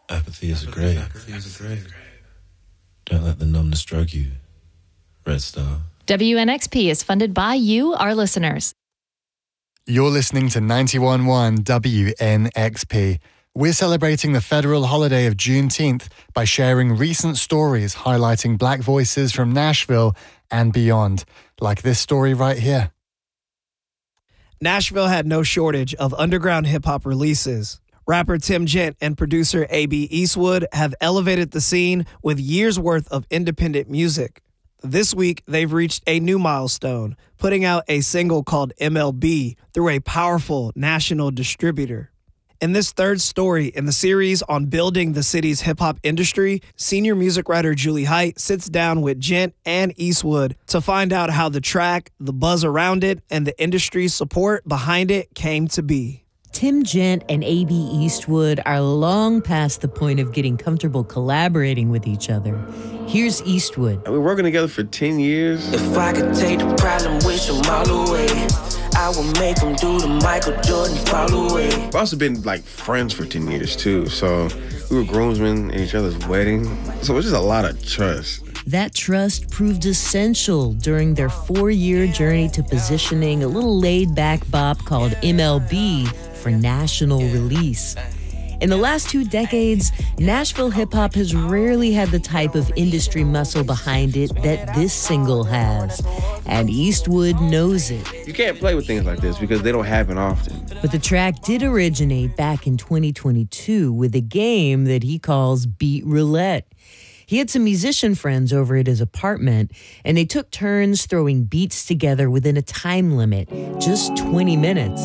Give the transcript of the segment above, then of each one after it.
Apathy is a grave. Don't let the numbness drug you. Red Star. WNXP is funded by you, our listeners. You're listening to 91.1 WNXP. We're celebrating the federal holiday of Juneteenth by sharing recent stories highlighting Black voices from Nashville and beyond, like this story right here. Nashville had no shortage of underground hip-hop releases. Rapper Tim Gent and producer A.B. Eastwood have elevated the scene with years' worth of independent music. This week, they've reached a new milestone, putting out a single called MLB through a powerful national distributor. In this third story in the series on building the city's hip-hop industry, senior music writer Julie Height sits down with Gent and Eastwood to find out how the track, the buzz around it, and the industry's support behind it came to be. Tim Gent and A.B. Eastwood are long past the point of getting comfortable collaborating with each other. Here's Eastwood. We're working together for 10 years. If I could take the problem, wish them all away, I would make them do the Michael Jordan fall away. We've also been like friends for 10 years too. So we were groomsmen in each other's wedding. So it's just a lot of trust. That trust proved essential during their 4-year journey to positioning a little laid-back bop called MLB for national release. In the last 2 decades, Nashville hip-hop has rarely had the type of industry muscle behind it that this single has. And Eastwood knows it. You can't play with things like this because they don't happen often. But the track did originate back in 2022 with a game that he calls Beat Roulette. He had some musician friends over at his apartment, and they took turns throwing beats together within a time limit, just 20 minutes.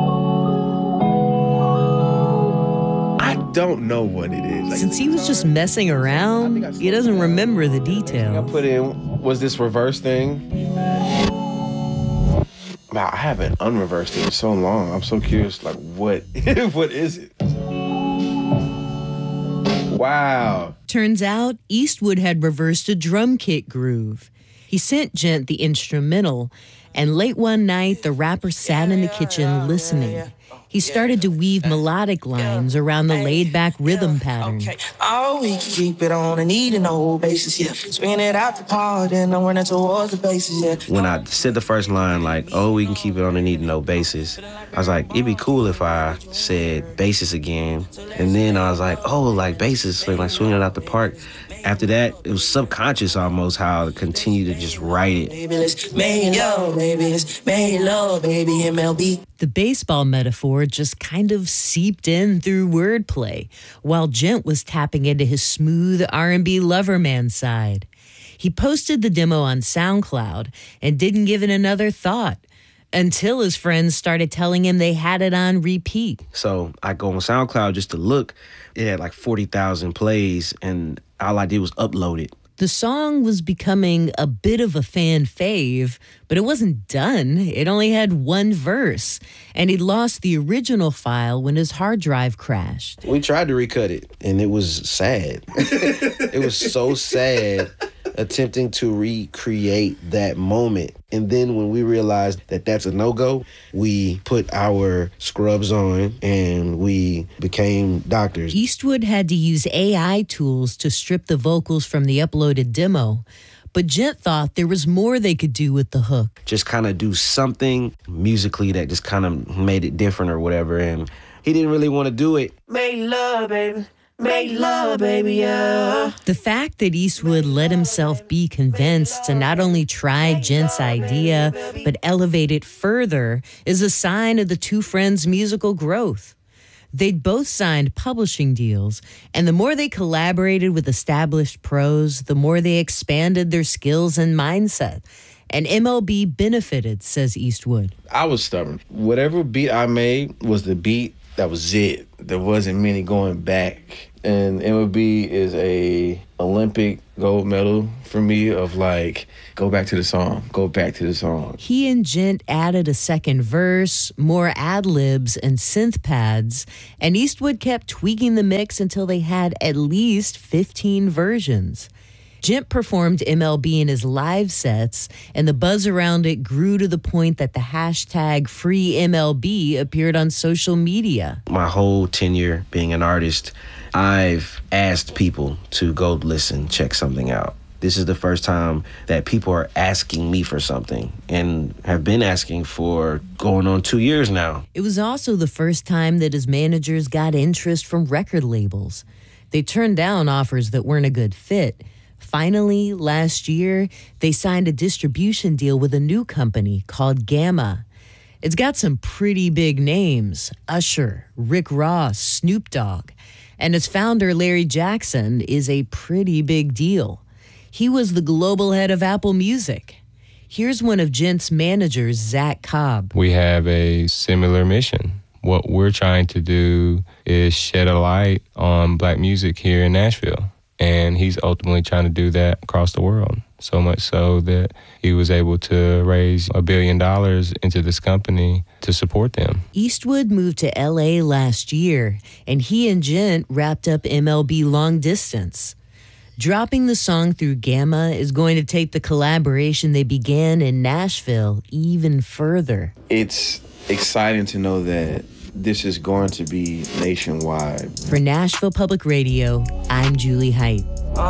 I don't know what it is. Since he was just messing around, he doesn't remember the details. I put in was this reverse thing. Wow, I haven't unreversed it in so long. I'm so curious, like, what is it? Wow. Turns out, Eastwood had reversed a drum kit groove. He sent Gent the instrumental, and late one night, the rapper sat in the kitchen listening. He started to weave melodic lines around the laid-back rhythm pattern. Okay. Oh, we can keep it on an eating old basis, yeah. Spin it out the part and I'm running towards the bases, yeah. When I said the first line, like, oh, we can keep it on a need to know basis, I was like, it'd be cool if I said basis again. And then I was like, oh, like basis, like swinging it out the park. After that, it was subconscious almost how to continue to just write it. Baby, let's make love, baby. Let's make love, baby, MLB. The baseball metaphor just kind of seeped in through wordplay, while Gent was tapping into his smooth R&B lover man side. He posted the demo on SoundCloud and didn't give it another thought until his friends started telling him they had it on repeat. So I go on SoundCloud just to look. It had like 40,000 plays, and all I did was upload it. The song was becoming a bit of a fan fave, but it wasn't done. It only had one verse, and he'd lost the original file when his hard drive crashed. We tried to recut it, and it was sad. It was so sad attempting to recreate that moment. And then when we realized that that's a no-go, we put our scrubs on and we became doctors. Eastwood had to use AI tools to strip the vocals from the uploaded demo, but Gent thought there was more they could do with the hook. Just kind of do something musically that just kind of made it different or whatever, and he didn't really want to do it. Make love, baby. Make love, baby, yeah. The fact that Eastwood let himself be convinced to not only try Gent's idea, but elevate it further is a sign of the two friends' musical growth. They'd both signed publishing deals, and the more they collaborated with established pros, the more they expanded their skills and mindset. And MLB benefited, says Eastwood. I was stubborn. Whatever beat I made was the beat. That was it. There wasn't many going back. And MLB is a Olympic gold medal for me of like, go back to the song, go back to the song. He and Gent added a second verse, more ad-libs and synth pads, and Eastwood kept tweaking the mix until they had at least 15 versions. Gent performed MLB in his live sets, and the buzz around it grew to the point that the hashtag #FreeMLB appeared on social media. My whole tenure being an artist, I've asked people to go listen, check something out. This is the first time that people are asking me for something and have been asking for going on 2 years now. It was also the first time that his managers got interest from record labels. They turned down offers that weren't a good fit. Finally, last year, they signed a distribution deal with a new company called Gamma. It's got some pretty big names: Usher, Rick Ross, Snoop Dogg. And its founder, Larry Jackson, is a pretty big deal. He was the global head of Apple Music. Here's one of Gent's managers, Zach Cobb. We have a similar mission. What we're trying to do is shed a light on Black music here in Nashville. And he's ultimately trying to do that across the world. So much so that he was able to raise $1 billion into this company to support them. Eastwood moved to LA last year, and he and Gent wrapped up MLB Long Distance. Dropping the song through Gamma is going to take the collaboration they began in Nashville even further. It's exciting to know that this is going to be nationwide. For Nashville Public Radio, I'm Julie Height.